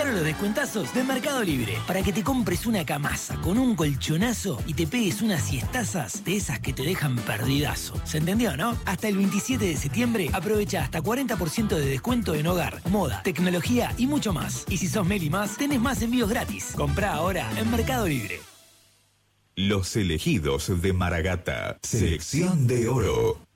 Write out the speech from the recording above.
Aprovecharon los descuentazos de Mercado Libre para que te compres una camasa con un colchonazo y te pegues unas siestazas de esas que te dejan perdidazo. ¿Se entendió, no? Hasta el 27 de septiembre aprovecha hasta 40% de descuento en hogar, moda, tecnología y mucho más. Y si sos Meli Más, tenés más envíos gratis. Comprá ahora en Mercado Libre. Los elegidos de Maragata. Selección de oro.